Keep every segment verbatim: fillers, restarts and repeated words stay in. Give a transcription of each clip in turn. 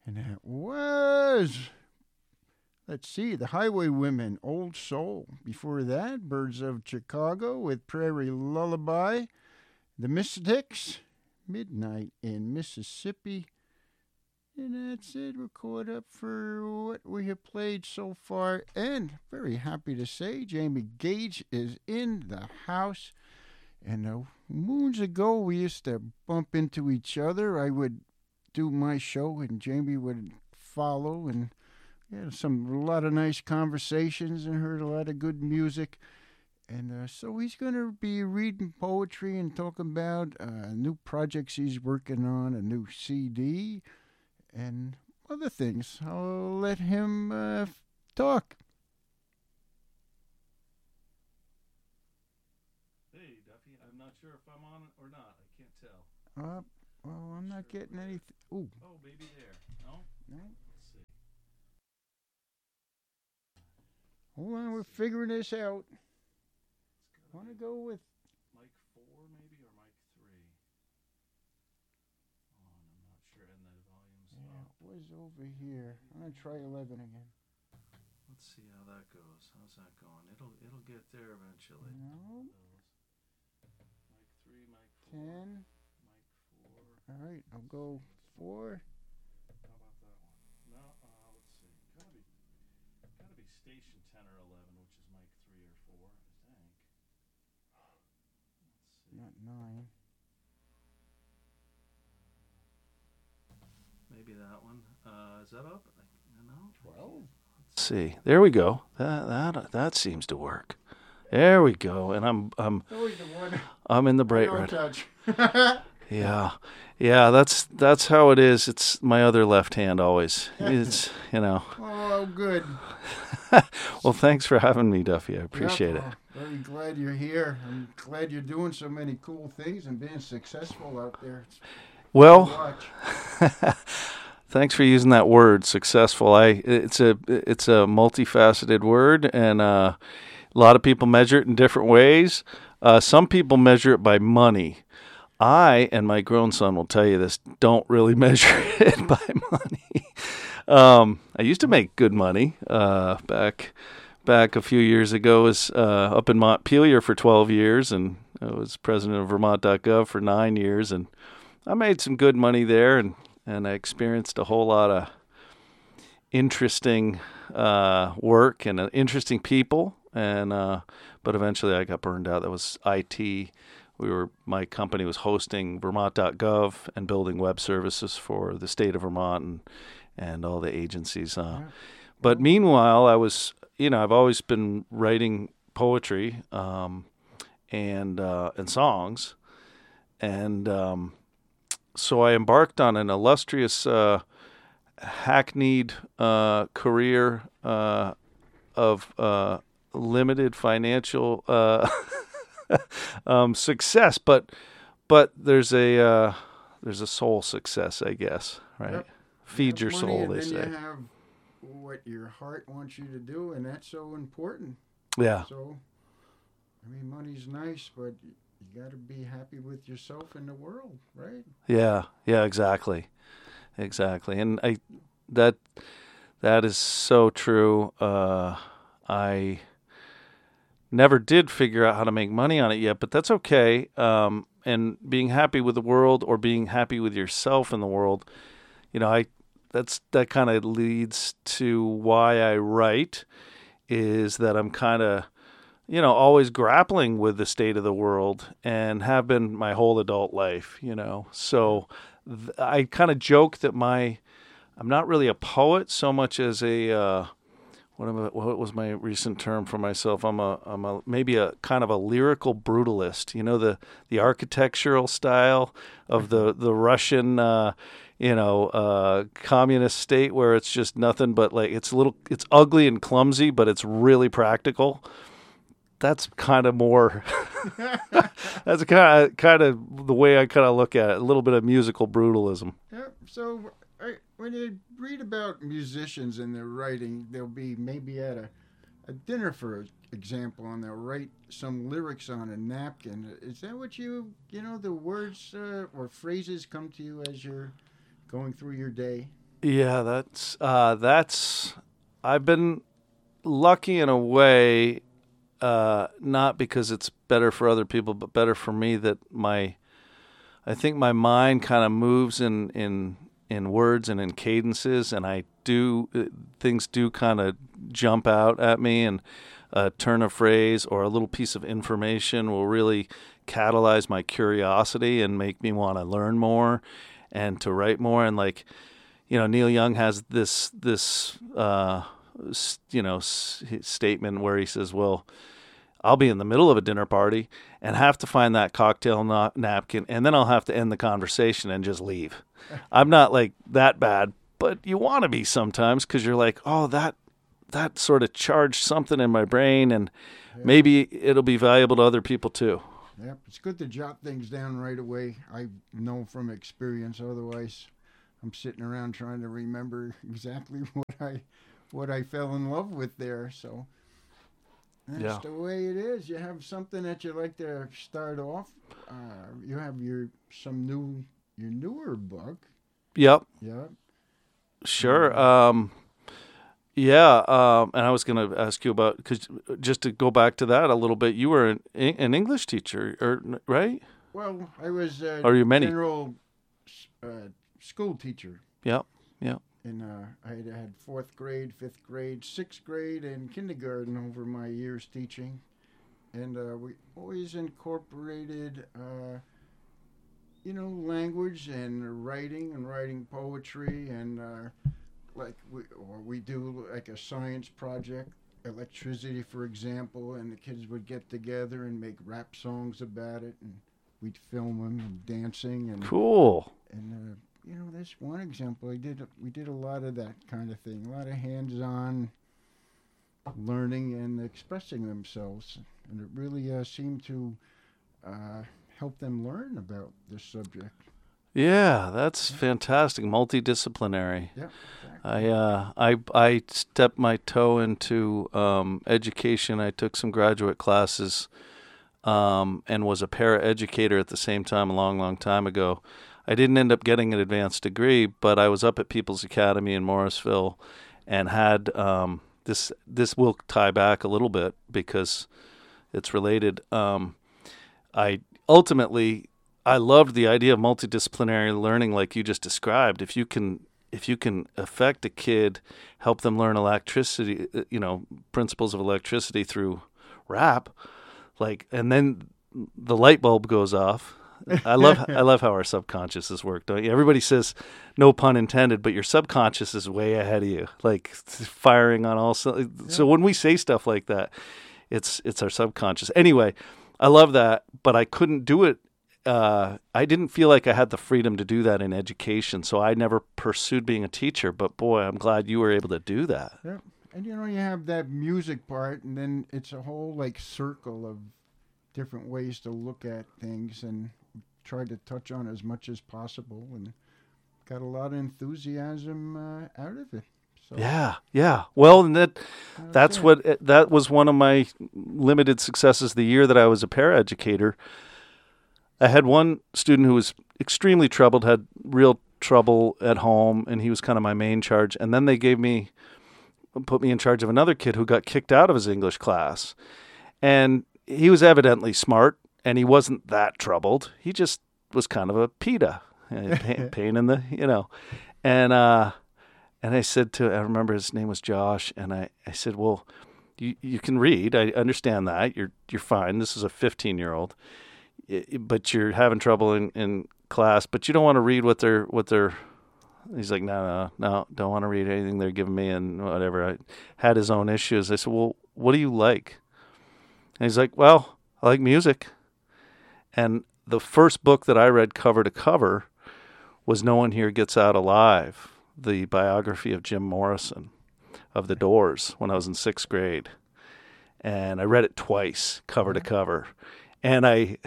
And that was, let's see, the Highwaywomen, Old Soul. Before that, Birds of Chicago with Prairie Lullaby. The Mystics, Midnight in Mississippi. And that's it. We're caught up for what we have played so far. And very happy to say Jamie Gage is in the house. And uh, moons ago, we used to bump into each other. I would do my show, and Jamie would follow. And we had some a lot of nice conversations and heard a lot of good music. And uh, so he's going to be reading poetry and talking about uh, new projects he's working on, a new C D, and other things. I'll let him uh, talk. Hey, Duffy, I'm not sure if I'm on it or not. I can't tell. Uh, well, I'm not getting anything. Ooh. Oh, maybe there. No? No. Let's see. Hold on, we're figuring this out. Want to go with Mic four, maybe, or mic three? Oh, and I'm not sure. And the volume's yeah, up. it was over here. I'm gonna try eleven again. Let's see how that goes. How's that going? It'll it'll get there eventually. No. Mic three, mic four. Ten. Mic four. All right, I'll go four. How about that one? No, uh, let's see. Gotta be, gotta be station ten or eleven, which is mic three or four, I think. Let's see. Not nine. Maybe that one. Uh, is that up? No. Twelve. Let's see. There we go. That that that seems to work. There we go. And I'm I'm Always the one. I'm in the bright Don't red. touch. Yeah, yeah. That's that's how it is. It's my other left hand always. It's you know. Oh, good. Well, thanks for having me, Duffy. I appreciate Yep, it. uh, Very glad you're here. I'm glad you're doing so many cool things and being successful out there. It's Well, fun to watch. thanks for using that word, successful. I it's a it's a multifaceted word, and uh, a lot of people measure it in different ways. Uh, some people measure it by money. I and my grown son will tell you this: don't really measure it by money. Um, I used to make good money uh, back back a few years ago. Was uh, up in Montpelier for twelve years, and I was president of Vermont dot gov for nine years, and I made some good money there, and, and I experienced a whole lot of interesting uh, work and uh, interesting people, and uh, but eventually I got burned out. That was I T. We were my company was hosting Vermont dot gov and building web services for the state of Vermont and and all the agencies. Uh, Yeah. But meanwhile, I was you know I've always been writing poetry um, and uh, and songs, and um, so I embarked on an illustrious, uh, hackneyed uh, career uh, of uh, limited financial uh, um, success, but but there's a uh, there's a soul success, I guess, right? Yep. Feed You your have money, soul, and they then say. you have what your heart wants you to do, and that's so important. Yeah, So, I mean, money's nice, but you got to be happy with yourself and the world, right? yeah, yeah, exactly, exactly, and I that that is so true. Uh, I never did figure out how to make money on it yet, but that's okay. Um, and being happy with the world or being happy with yourself in the world, you know, I that's that kind of leads to why I write, is that I'm kind of, you know, always grappling with the state of the world and have been my whole adult life, you know. So th- I kind of joke that my I'm not really a poet so much as a uh, what, am I, what was my recent term for myself? I'm a I'm a maybe a kind of a lyrical brutalist. You know, the the architectural style of the the Russian uh, you know uh, communist state, where it's just nothing but like it's a little it's ugly and clumsy, but it's really practical. That's kind of more. That's kind of kind of the way I kind of look at it. A little bit of musical brutalism. Yeah. So, I, when you read about musicians and their writing, they'll be maybe at a, a dinner, for example, and they'll write some lyrics on a napkin. Is that what you, you know, the words uh, or phrases come to you as you're going through your day? Yeah, that's uh, that's. I've been lucky in a way, uh, not because it's better for other people, but better for me that my, I think my mind kind of moves in in in words and in cadences, and I do things do kind of jump out at me, and a turn of phrase or a little piece of information will really catalyze my curiosity and make me want to learn more and to write more. And like, you know, Neil Young has this this uh, you know s- statement where he says, "Well, I'll be in the middle of a dinner party and have to find that cocktail na- napkin, and then I'll have to end the conversation and just leave." I'm not like that bad, but you want to be sometimes because you're like, "Oh, that that sort of charged something in my brain, and Yeah. maybe it'll be valuable to other people too." Yep, it's good to jot things down right away. I know from experience. Otherwise, I'm sitting around trying to remember exactly what I what I fell in love with there. So that's Yeah. the way it is. You have something that you like to start off. Uh, you have your some new your newer book. Yep. Yeah. Sure. Um, yeah. Um, and I was going to ask you about, because just to go back to that a little bit, you were an, an English teacher, or right? Well, I was a Or you many? general uh, school teacher. Yep. Yep. And uh, I had, had fourth grade, fifth grade, sixth grade, and kindergarten over my years teaching. And uh, we always incorporated, uh, you know, language and writing and writing poetry. And uh, like we, or we do like a science project, electricity, for example, and the kids would get together and make rap songs about it. And we'd film them and dancing. And, Cool. and uh, you know, that's one example. I did. We did a lot of that kind of thing. A lot of hands-on learning and expressing themselves, and it really uh, seemed to uh, help them learn about this subject. Yeah, that's fantastic. Multidisciplinary. Yeah, exactly. I uh, I I stepped my toe into um, education. I took some graduate classes, um, and was a paraeducator at the same time a long, long time ago. I didn't end up getting an advanced degree, but I was up at People's Academy in Morrisville, and had um, this. This will tie back a little bit because it's related. Um, I ultimately I loved the idea of multidisciplinary learning, like you just described. If you can, if you can affect a kid, help them learn electricity, you know, principles of electricity through rap, like, and then the light bulb goes off. I love I love how our subconsciouses work, don't you? Everybody says no pun intended, but your subconscious is way ahead of you, like firing on all. So, Yeah. so when we say stuff like that, it's it's our subconscious. Anyway, I love that, but I couldn't do it. Uh, I didn't feel like I had the freedom to do that in education, so I never pursued being a teacher. But boy, I'm glad you were able to do that. Yeah, and you know, you have that music part, and then it's a whole like circle of different ways to look at things, and tried to touch on as much as possible, and got a lot of enthusiasm uh, out of it. So, Yeah, yeah. Well, and that that's okay. what that was one of my limited successes the year that I was a paraeducator. I had one student who was extremely troubled, had real trouble at home, and he was kind of my main charge. And then they gave me, put me in charge of another kid who got kicked out of his English class. And he was evidently smart, and he wasn't that troubled. He just was kind of a PETA, a pain, pain in the, you know. And uh, and I said to, I remember his name was Josh, and I, I said, well, you you can read. I understand that. You're you're fine. This is a fifteen-year-old. But you're having trouble in, in class, but you don't want to read what they're, what they're, he's like, no, no, no, don't want to read anything they're giving me and whatever. I had his own issues. I said, well, what do you like? And he's like, well, I like music. And the first book that I read cover to cover was No One Here Gets Out Alive, the biography of Jim Morrison of The Doors when I was in sixth grade. And I read it twice, cover to cover. And I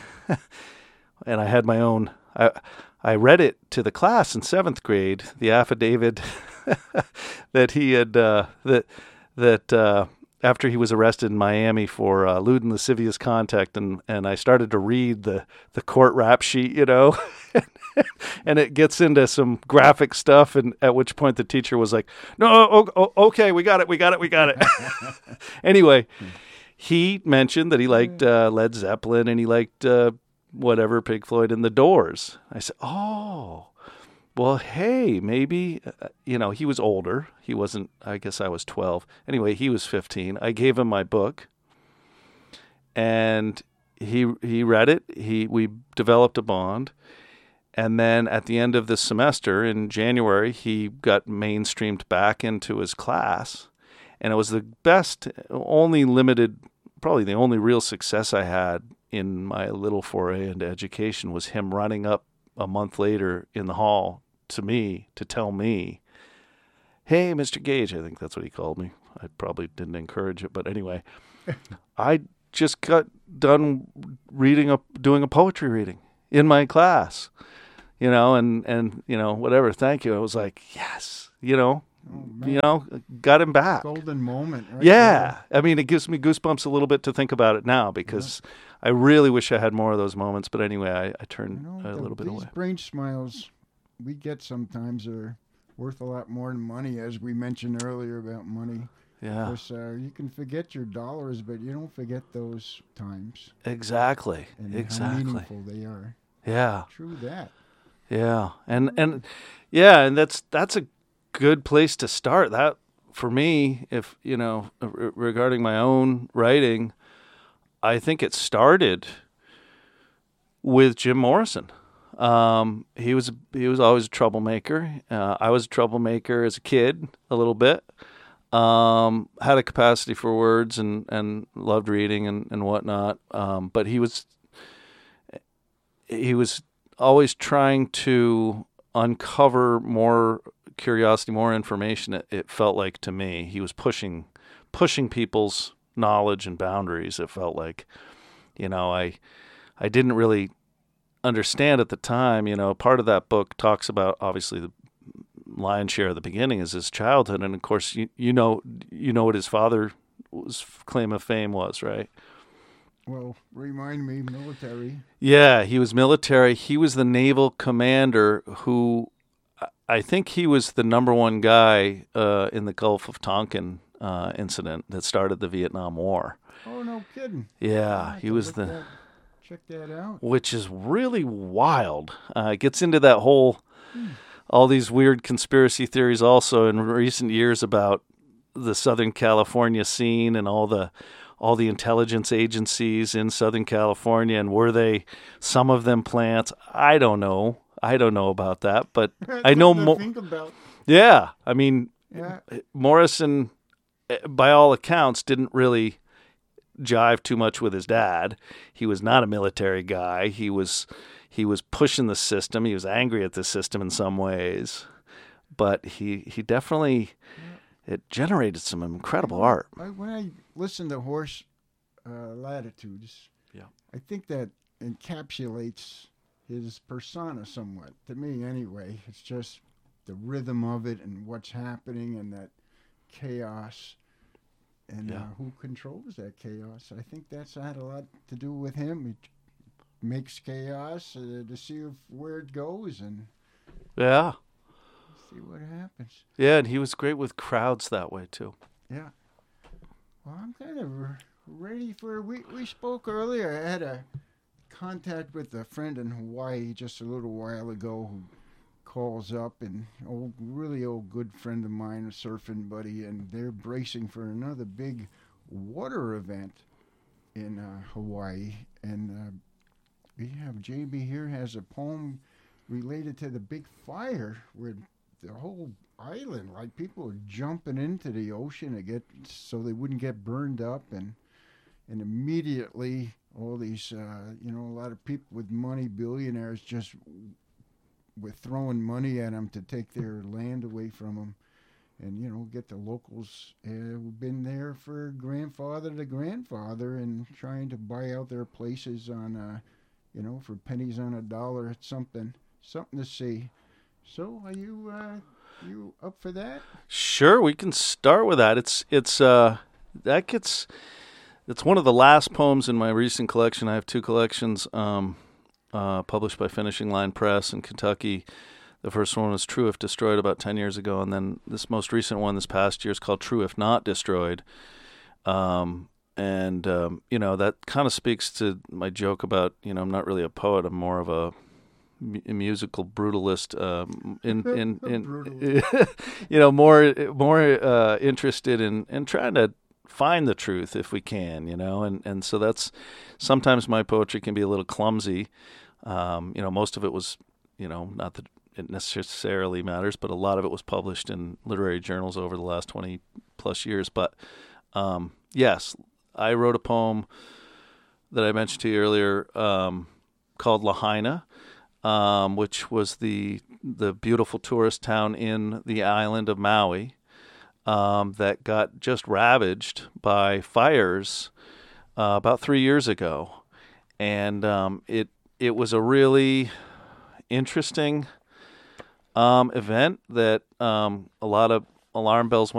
and I had my own, I, I read it to the class in seventh grade, the affidavit that he had, uh, that, that uh, after he was arrested in Miami for uh, lewd and lascivious contact, and, and I started to read the, the court rap sheet, you know, and it gets into some graphic stuff, and at which point the teacher was like, no, oh, oh, okay, we got it, we got it, we got it. Anyway, he mentioned that he liked uh, Led Zeppelin, and he liked uh, whatever, Pink Floyd and The Doors. I said, oh, well, hey, maybe, uh, you know, he was older. He wasn't, I guess I was twelve. Anyway, he was fifteen. I gave him my book, and he he read it. He We developed a bond. And then at the end of the semester in January, he got mainstreamed back into his class. And it was the best, only limited, probably the only real success I had in my little foray into education was him running up a month later in the hall to me to tell me, hey, Mister Gage, I think that's what he called me. I probably didn't encourage it, but anyway, I just got done reading a, doing a poetry reading in my class, you know, and, and, you know, whatever. Thank you. I was like, yes, you know, oh, you know, got him back. Golden moment. Right yeah. There. I mean, it gives me goosebumps a little bit to think about it now because yeah. I really wish I had more of those moments. But anyway, I, I turned you know, a little the, bit these away. These brain smiles we get sometimes are worth a lot more than money, as we mentioned earlier about money. Yeah. Because uh, you can forget your dollars, but you don't forget those times. Exactly. And exactly. how meaningful they are. Yeah. True that. Yeah. And, and yeah, and that's, that's a good place to start. That, for me, if, you know, r- regarding my own writing, I think it started with Jim Morrison. Um, he was he was always a troublemaker. Uh, I was a troublemaker as a kid, a little bit. Um, had a capacity for words and, and loved reading and, and whatnot. Um, but he was he was always trying to uncover more curiosity, more information. It, it felt like to me he was pushing pushing people's knowledge and boundaries. It felt like, you know, I I didn't really understand at the time. You know, part of that book talks about obviously the lion's share of the beginning is his childhood, and of course you you know you know what his father's claim of fame was, right? Well, remind me, military. Yeah, he was military. He was the naval commander who, I think he was the number one guy uh, in the Gulf of Tonkin uh, incident that started the Vietnam War. Oh, no kidding. Yeah, he was the. That, check that out. Which is really wild. Uh, it gets into that whole, hmm. all these weird conspiracy theories also in recent years about the Southern California scene and all the all the intelligence agencies in Southern California, and were they, some of them plants? I don't know. I don't know about that, but I know more. Yeah, I mean, yeah. Morrison, by all accounts, didn't really jive too much with his dad. He was not a military guy. He was he was pushing the system. He was angry at the system in some ways, but he he definitely yeah. it generated some incredible when art. I, when I listen to Horse uh, Latitudes, yeah, I think that encapsulates his persona somewhat, to me anyway. It's just the rhythm of it and what's happening and that chaos. And yeah. uh, who controls that chaos? I think that's had a lot to do with him. He makes chaos uh, to see if, where it goes and yeah, see what happens. Yeah, and he was great with crowds that way too. Yeah. Well, I'm kind of ready for. We we spoke earlier. I had a contact with a friend in Hawaii just a little while ago who calls up, and old, really old good friend of mine, a surfing buddy, and they're bracing for another big water event in uh, Hawaii. And uh, we have J B here has a poem related to the big fire where the whole island, like people are jumping into the ocean to get so they wouldn't get burned up, and and immediately all these, uh, you know, a lot of people with money, billionaires, just with throwing money at them to take their land away from them, and you know, get the locals uh, who've been there for grandfather to grandfather and trying to buy out their places on, uh, you know, for pennies on a dollar. It's something, something to see. So, are you, uh, you up for that? Sure, we can start with that. It's it's uh, that gets. It's one of the last poems in my recent collection. I have two collections um, uh, published by Finishing Line Press in Kentucky. The first one was True If Destroyed about ten years ago, and then this most recent one this past year is called True If Not Destroyed. Um, and, um, you know, that kind of speaks to my joke about, you know, I'm not really a poet. I'm more of a, mu- a musical brutalist, um, in, in, in you know, more more uh, interested in, in trying to find the truth if we can, you know, and, and so that's, sometimes my poetry can be a little clumsy. Um, you know, most of it was, you know, not that it necessarily matters, but a lot of it was published in literary journals over the last twenty plus years. But um, yes, I wrote a poem that I mentioned to you earlier um, called Lahaina, um, which was the the beautiful tourist town in the island of Maui um, that got just ravaged by fires uh, about three years ago. And um, it it was a really interesting Um, event that um, a lot of alarm bells went